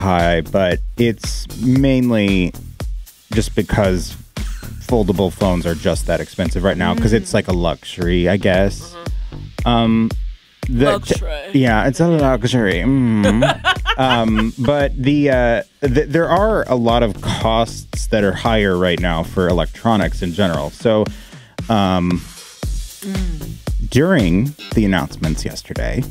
high, but it's mainly just because foldable phones are just that expensive right now because it's like a luxury, I guess. Luxury. Yeah, it's a luxury. But there are a lot of costs that are higher right now for electronics in general. So during the announcements yesterday,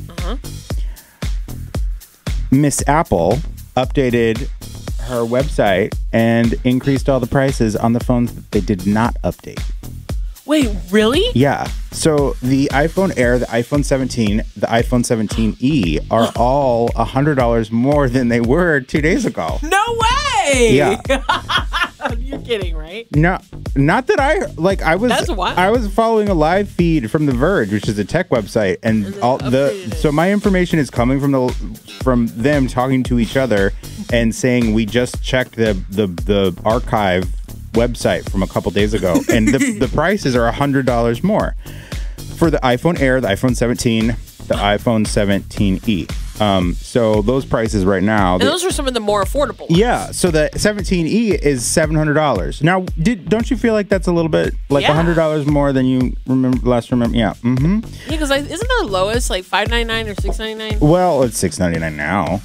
Miss Apple updated her website and increased all the prices on the phones that they did not update. Wait, really? Yeah. So the iPhone Air, the iPhone 17, the iPhone 17e are all $100 more than they were 2 days ago. No way! Yeah. You're kidding, right? No, not that I That's wild. I was following a live feed from The Verge, which is a tech website, and so my information is coming from them talking to each other and saying we just checked the archive website from a couple days ago, and the prices are $100 more for the iPhone Air, the iPhone 17, the iPhone 17e. So those prices right now, and those are some of the more affordable ones. Yeah, so the 17e is $700. Now, don't you feel like that's a little bit like $100 more than you last remember? Yeah. Mm-hmm. Yeah, because isn't their lowest like $5.99 or $6.99? Well, it's $6.99 now.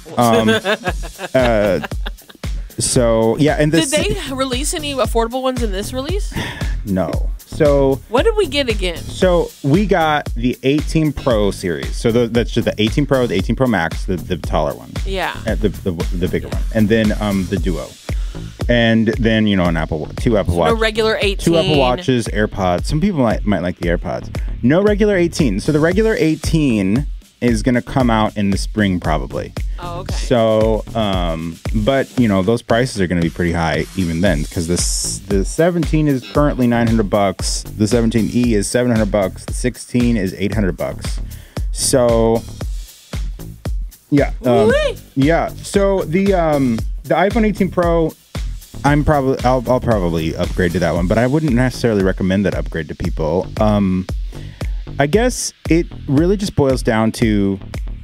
So yeah, and did they release any affordable ones in this release? No. So what did we get again? So we got the 18 Pro series. So that's just the 18 Pro, the 18 Pro Max, the taller one. Yeah. The bigger one, and then the Duo, and then two Apple Watch, no regular 18, 2 Apple Watches, AirPods. Some people might like the AirPods. No regular 18. So the regular 18 is going to come out in the spring probably. Oh, okay. So, but those prices are going to be pretty high even then because the 17 is currently $900. The 17e is $700. The 16 is $800. So, yeah, yeah. So the iPhone 18 Pro, I'll probably upgrade to that one, but I wouldn't necessarily recommend that upgrade to people. I guess it really just boils down to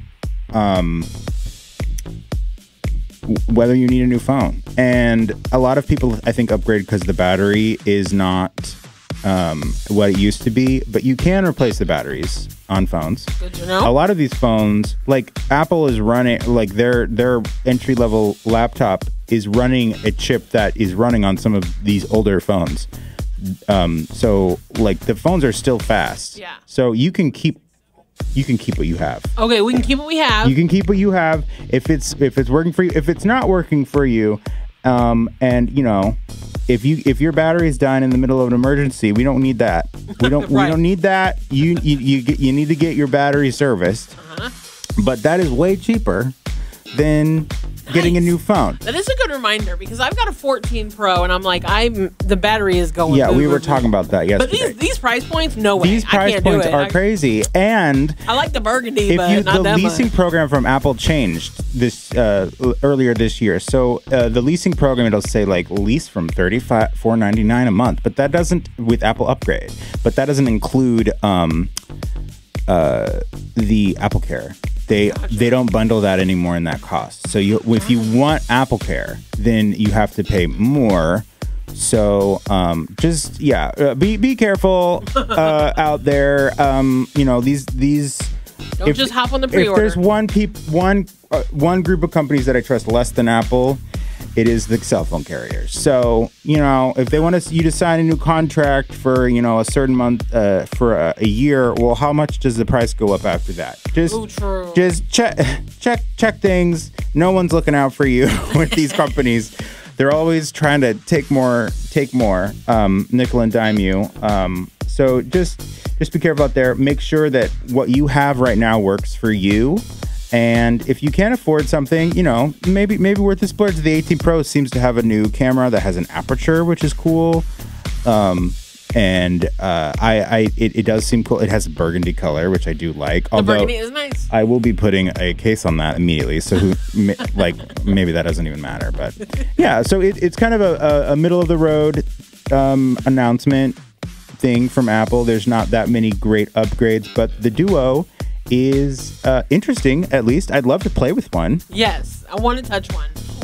whether you need a new phone. And a lot of people, I think, upgrade because the battery is not what it used to be. But you can replace the batteries on phones. Good to know. A lot of these phones, like Apple is running, like their entry-level laptop is running a chip that is running on some of these older phones. So like the phones are still fast. Yeah. So you can keep what you have. Okay, we can keep what we have. You can keep what you have if it's working for you. If it's not working for you, and if your battery is dying in the middle of an emergency, we don't need that. We don't Right. we don't need that. You need to get your battery serviced. But that is way cheaper than getting a new phone. That is a good reminder because I've got a 14 Pro and I'm like, the battery is going. Yeah, we were talking about that yesterday. But these price points, no way. These I price can't points do it. are crazy, and I like the burgundy, but not the that leasing much. program from Apple changed this earlier this year. So the leasing program, it'll say like lease from $34.99 a month, but that doesn't with Apple Upgrade. But that doesn't include the Apple Care. They don't bundle that anymore in that cost. So if you want Apple Care, then you have to pay more. So be careful out there. These Don't just hop on the pre-order. If there's one group of companies that I trust less than Apple, it is the cell phone carriers. So, if they want you to sign a new contract for, a certain month, for a year, well, how much does the price go up after that? Just check things. No one's looking out for you with these companies. They're always trying to take more, nickel and dime you. So just be careful out there. Make sure that what you have right now works for you. And if you can't afford something, maybe worth the splurge. The 18 Pro seems to have a new camera that has an aperture, which is cool. It does seem cool. It has burgundy color, which I do like. The burgundy is nice. I will be putting a case on that immediately. So maybe that doesn't even matter. But yeah, so it's kind of a middle of the road announcement thing from Apple. There's not that many great upgrades, but the Duo is interesting. At least I'd love to play with one. Yes, I want to touch one.